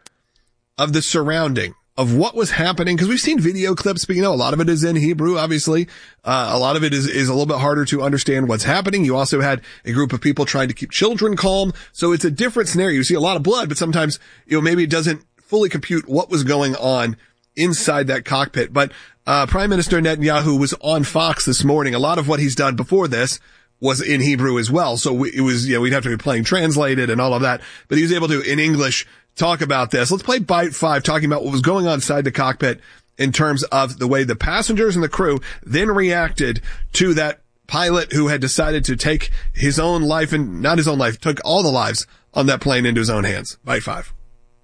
of the surrounding of what was happening, because we've seen video clips, but you know, a lot of it is in Hebrew, obviously. Uh, a lot of it is, is a little bit harder to understand what's happening. You also had a group of people trying to keep children calm. So it's a different scenario. You see a lot of blood, but sometimes, you know, maybe it doesn't fully compute what was going on inside that cockpit. But, uh, Prime Minister Netanyahu was on Fox this morning. A lot of what he's done before this was in Hebrew as well. So we, it was, you know, we'd have to be playing translated and all of that, but he was able to, in English, talk about this. Let's play Bite five, talking about what was going on inside the cockpit in terms of the way the passengers and the crew then reacted to that pilot who had decided to take his own life, and not his own life, took all the lives on that plane into his own hands. Bite five.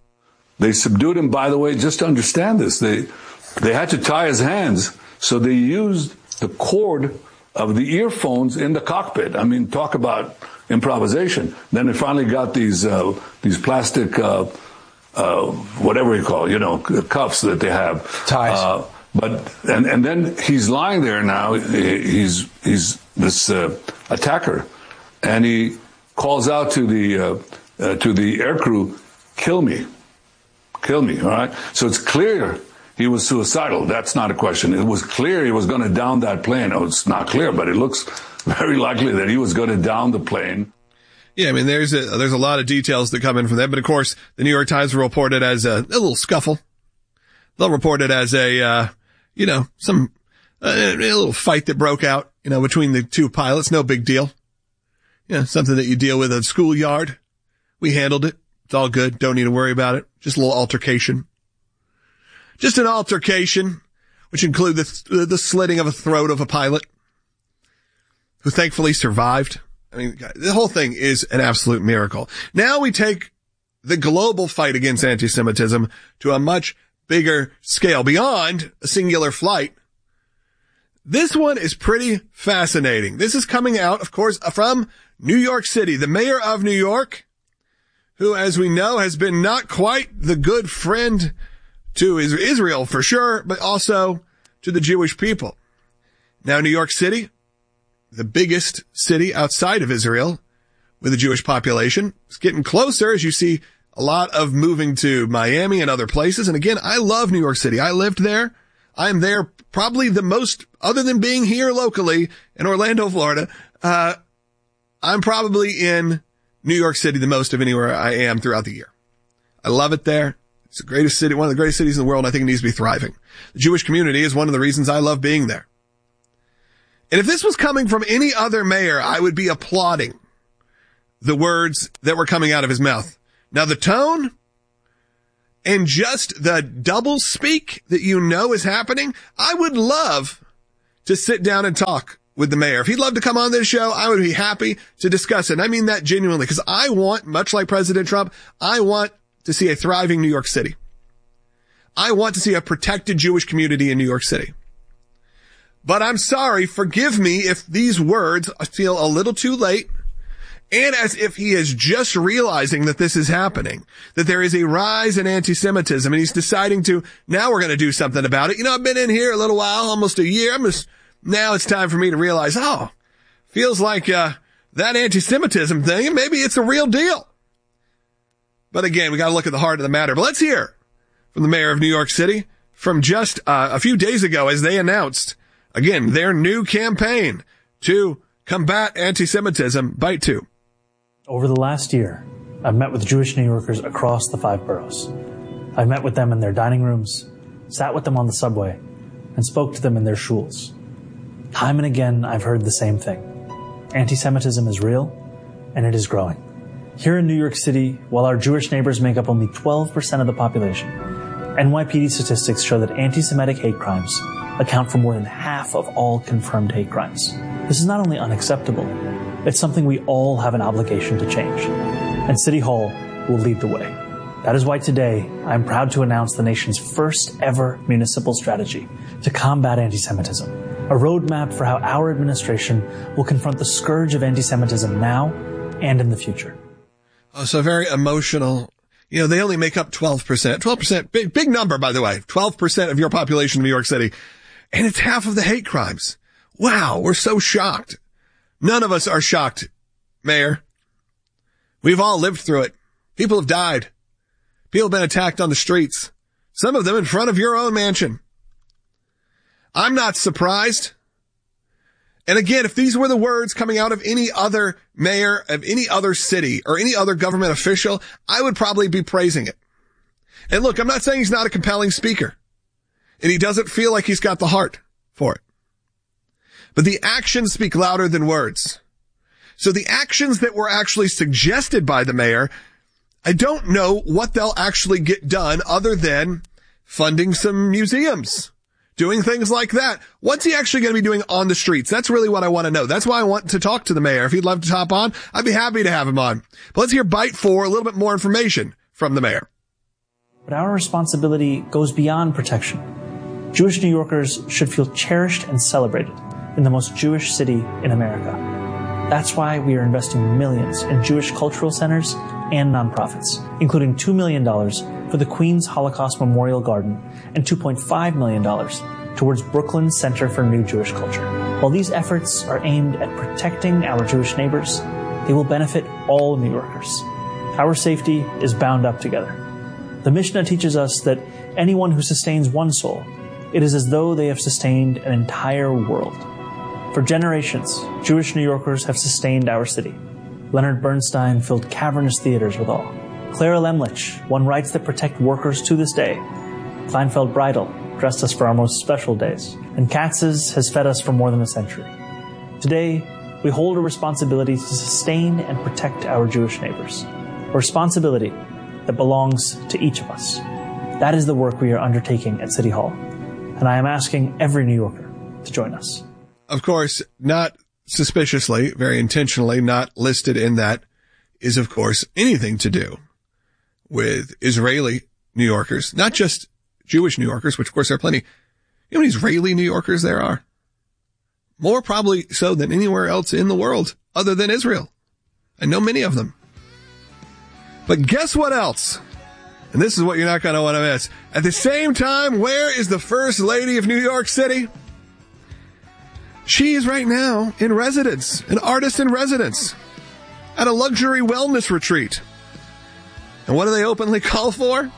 They subdued him, by the way, just to understand this. They, they had to tie his hands, so they used the cord of the earphones in the cockpit. I mean, talk about improvisation. Then they finally got these, uh, these plastic, uh, uh, whatever you call it, you know, cuffs that they have. Ties. Uh, but, and, and then he's lying there now. He's, he's this, uh, attacker. And he calls out to the, uh, uh, to the aircrew, kill me. Kill me, all right? So it's clear he was suicidal. That's not a question. It was clear he was going to down that plane. Oh, it's not clear, but it looks very likely that he was going to down the plane. Yeah, I mean, there's a, there's a lot of details that come in from that. But of course, the New York Times reported as a, a little scuffle. They'll report it as a, uh, you know, some, uh, a little fight that broke out, you know, between the two pilots. No big deal. Yeah, something that you deal with at a schoolyard. We handled it. It's all good. Don't need to worry about it. Just a little altercation. Just an altercation, which included the, the slitting of a throat of a pilot who thankfully survived. I mean, the whole thing is an absolute miracle. Now we take the global fight against anti-Semitism to a much bigger scale beyond a singular flight. This one is pretty fascinating. This is coming out, of course, from New York City. The mayor of New York, who, as we know, has been not quite the good friend to Israel for sure, but also to the Jewish people. Now, New York City, the biggest city outside of Israel with a Jewish population, is getting closer as you see a lot of moving to Miami and other places. And again, I love New York City. I lived there. I am there probably the most, other than being here locally in Orlando, Florida. Uh, I'm probably in New York City the most of anywhere I am throughout the year. I love it there. It's the greatest city, one of the greatest cities in the world, and I think it needs to be thriving. The Jewish community is one of the reasons I love being there. And if this was coming from any other mayor, I would be applauding the words that were coming out of his mouth. Now the tone and just the double speak that you know is happening, I would love to sit down and talk with the mayor. If he'd love to come on this show, I would be happy to discuss it. And I mean that genuinely, because I want, much like President Trump, I want to see a thriving New York City. I want to see a protected Jewish community in New York City. But I'm sorry, forgive me if these words feel a little too late, and as if he is just realizing that this is happening, that there is a rise in anti-Semitism, and he's deciding to, now we're going to do something about it. You know, I've been in here a little while, almost a year. I'm just, now it's time for me to realize, oh, feels like uh that anti-Semitism thing, maybe it's a real deal. But again, we got to look at the heart of the matter. But let's hear from the mayor of New York City from just uh, a few days ago as they announced, again, their new campaign to combat anti-Semitism, Bite two. Over the last year, I've met with Jewish New Yorkers across the five boroughs. I've met with them in their dining rooms, sat with them on the subway, and spoke to them in their shuls. Time and again, I've heard the same thing. Anti-Semitism is real, and it is growing. Here in New York City, while our Jewish neighbors make up only twelve percent of the population, N Y P D statistics show that anti-Semitic hate crimes account for more than half of all confirmed hate crimes. This is not only unacceptable, it's something we all have an obligation to change. And City Hall will lead the way. That is why today, I'm proud to announce the nation's first ever municipal strategy to combat anti-Semitism. A roadmap for how our administration will confront the scourge of anti-Semitism now and in the future. Oh, so very emotional. You know, they only make up twelve percent. twelve percent, big, big number, by the way. twelve percent of your population in New York City. And it's half of the hate crimes. Wow, we're so shocked. None of us are shocked, Mayor. We've all lived through it. People have died. People have been attacked on the streets. Some of them in front of your own mansion. I'm not surprised. And again, if these were the words coming out of any other mayor of any other city or any other government official, I would probably be praising it. And look, I'm not saying he's not a compelling speaker, and he doesn't feel like he's got the heart for it. But the actions speak louder than words. So the actions that were actually suggested by the mayor, I don't know what they'll actually get done other than funding some museums, doing things like that. What's he actually going to be doing on the streets? That's really what I want to know. That's why I want to talk to the mayor. If he'd love to hop on, I'd be happy to have him on. But let's hear Bite four, a little bit more information from the mayor. But our responsibility goes beyond protection. Jewish New Yorkers should feel cherished and celebrated in the most Jewish city in America. That's why we are investing millions in Jewish cultural centers and nonprofits, including two million dollars for the Queens Holocaust Memorial Garden and two point five million dollars towards Brooklyn's Center for New Jewish Culture. While these efforts are aimed at protecting our Jewish neighbors, they will benefit all New Yorkers. Our safety is bound up together. The Mishnah teaches us that anyone who sustains one soul, it is as though they have sustained an entire world. For generations, Jewish New Yorkers have sustained our city. Leonard Bernstein filled cavernous theaters with awe. Clara Lemlich won rights that protect workers to this day. Kleinfeld Bridal dressed us for our most special days. And Katz's has fed us for more than a century. Today, we hold a responsibility to sustain and protect our Jewish neighbors. A responsibility that belongs to each of us. That is the work we are undertaking at City Hall. And I am asking every New Yorker to join us. Of course, not suspiciously, very intentionally, not listed in that is, of course, anything to do with Israeli New Yorkers, not just Jewish New Yorkers, which of course there are plenty. You know how many Israeli New Yorkers there are? More probably so than anywhere else in the world other than Israel. I know many of them. But guess what else? And this is what you're not going to want to miss. At the same time, where is the First Lady of New York City? She is right now in residence, an artist in residence, at a luxury wellness retreat. And what do they openly call for?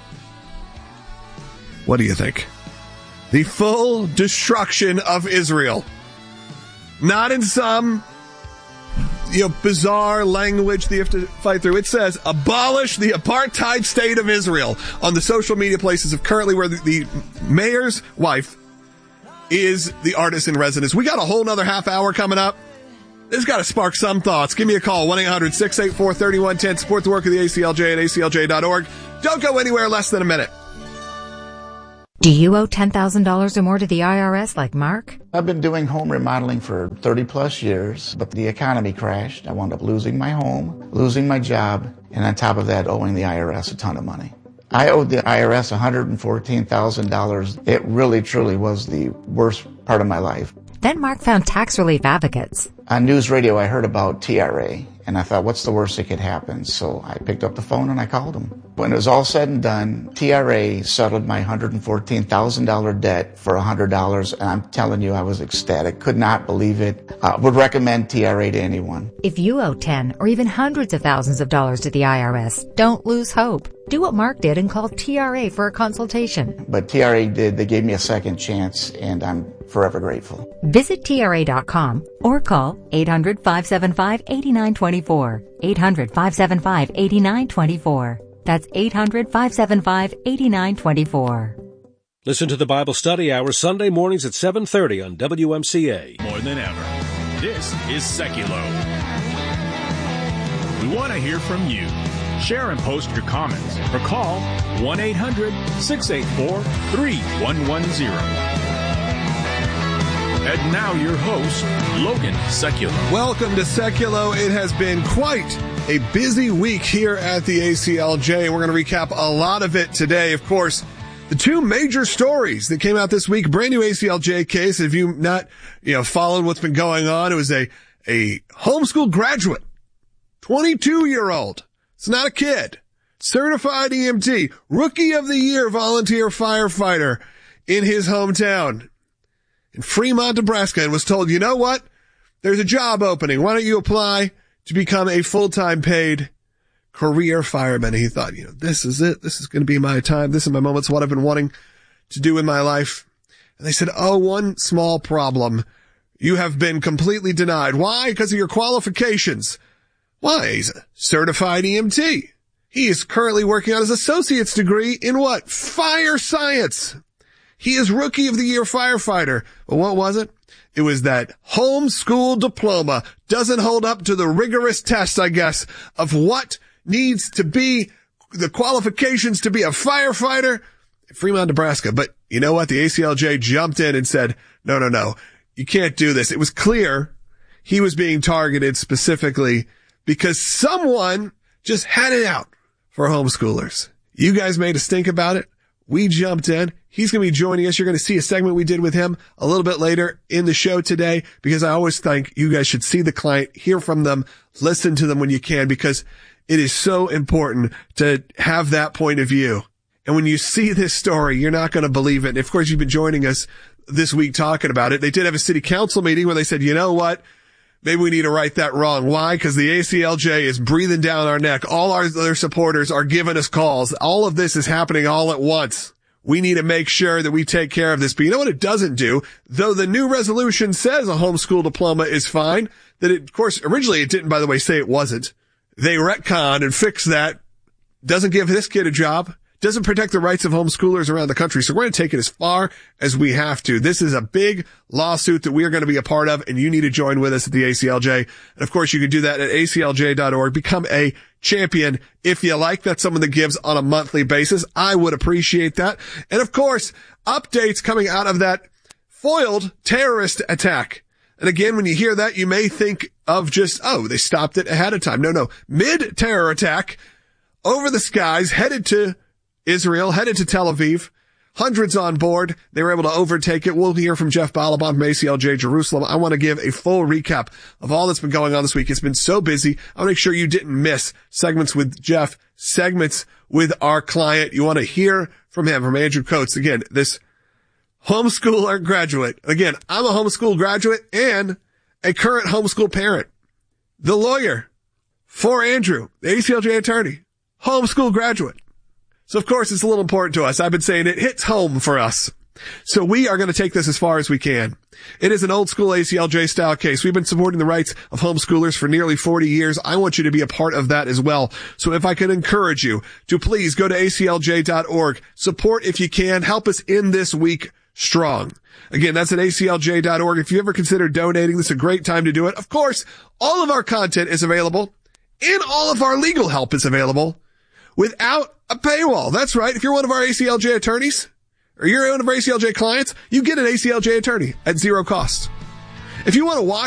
What do you think? The full destruction of Israel. Not in some you know, bizarre language that you have to fight through. It says, abolish the apartheid state of Israel on the social media places of currently where the, the mayor's wife is the artist in residence. We got a whole nother half hour coming up. This has got to spark some thoughts. Give me a call, one eight hundred six eight four three one one zero. Support the work of the A C L J at A C L J dot org. Don't go anywhere less than a minute. Do you owe ten thousand dollars or more to the I R S like Mark? I've been doing home remodeling for thirty plus years, but the economy crashed. I wound up losing my home, losing my job, and on top of that, owing the I R S a ton of money. I owed the I R S one hundred fourteen thousand dollars. It really, truly was the worst part of my life. Then Mark found tax relief advocates. On news radio, I heard about T R A, and I thought, what's the worst that could happen? So I picked up the phone and I called them. When it was all said and done, T R A settled my one hundred fourteen thousand dollars debt for one hundred dollars, and I'm telling you, I was ecstatic. Could not believe it. Uh, would recommend T R A to anyone. If you owe ten or even hundreds of thousands of dollars to the I R S, don't lose hope. Do what Mark did and call T R A for a consultation. But T R A did. They gave me a second chance, and I'm forever grateful. Visit T R A dot com or call eight hundred, five seven five, eight nine two four. eight hundred, five seven five, eight nine two four. That's eight hundred, five seven five, eight nine two four. Listen to the Bible Study Hour Sunday mornings at seven thirty on W M C A. More than ever, this is Seculo. We want to hear from you. Share and post your comments or call one eight hundred, six eight four, three one one zero. And now your host, Logan Seculo. Welcome to Seculo. It has been quite a busy week here at the A C L J, and we're going to recap a lot of it today. Of course, the two major stories that came out this week, brand new A C L J case. If you've not, you know, followed what's been going on, it was a, a homeschool graduate, twenty-two year old. It's not a kid. Certified E M T, rookie of the year volunteer firefighter in his hometown in Fremont, Nebraska, and was told, you know what? There's a job opening. Why don't you apply to become a full-time paid career fireman? And he thought, you know, this is it. This is going to be my time. This is my moment. It's what I've been wanting to do in my life. And they said, oh, one small problem. You have been completely denied. Why? Because of your qualifications. Why? He's a certified E M T. He is currently working on his associate's degree in what? Fire science. He is rookie of the year firefighter. But what was it? It was that homeschool diploma doesn't hold up to the rigorous test, I guess, of what needs to be the qualifications to be a firefighter in Fremont, Nebraska. But you know what? The A C L J jumped in and said, no, no, no, you can't do this. It was clear he was being targeted specifically because someone just had it out for homeschoolers. You guys made a stink about it. We jumped in. He's going to be joining us. You're going to see a segment we did with him a little bit later in the show today, because I always think you guys should see the client, hear from them, listen to them when you can, because it is so important to have that point of view. And when you see this story, you're not going to believe it. And of course, you've been joining us this week talking about it. They did have a city council meeting where they said, you know what? Maybe we need to right that wrong. Why? Because the A C L J is breathing down our neck. All our other supporters are giving us calls. All of this is happening all at once. We need to make sure that we take care of this. But you know what it doesn't do? Though the new resolution says a homeschool diploma is fine, that it, of course, originally it didn't, by the way, say it wasn't. They retconned and fixed that. Doesn't give this kid a job. Doesn't protect the rights of homeschoolers around the country. So we're going to take it as far as we have to. This is a big lawsuit that we are going to be a part of, and you need to join with us at the A C L J. And of course, you can do that at A C L J dot org. Become a champion if you like. That's someone that gives on a monthly basis. I would appreciate that. And of course, updates coming out of that foiled terrorist attack. And again, when you hear that, you may think of just, oh, they stopped it ahead of time. No, no. Mid-terror attack over the skies, headed to Israel, headed to Tel Aviv, hundreds on board. They were able to overtake it. We'll hear from Jeff Balaban from A C L J Jerusalem. I want to give a full recap of all that's been going on this week. It's been so busy. I want to make sure you didn't miss segments with Jeff, segments with our client. You want to hear from him, from Andrew Coates. Again, this homeschooler graduate. Again, I'm a homeschool graduate and a current homeschool parent. The lawyer for Andrew, the A C L J attorney, homeschool graduate. So, of course, it's a little important to us. I've been saying it hits home for us. So we are going to take this as far as we can. It is an old school A C L J style case. We've been supporting the rights of homeschoolers for nearly forty years. I want you to be a part of that as well. So if I could encourage you to please go to A C L J dot org, support if you can, help us end this week strong. Again, that's at A C L J dot org. If you ever consider donating, this is a great time to do it. Of course, all of our content is available and all of our legal help is available without a paywall. That's right. If you're one of our A C L J attorneys, or you're one of our A C L J clients, you get an A C L J attorney at zero cost. If you want to watch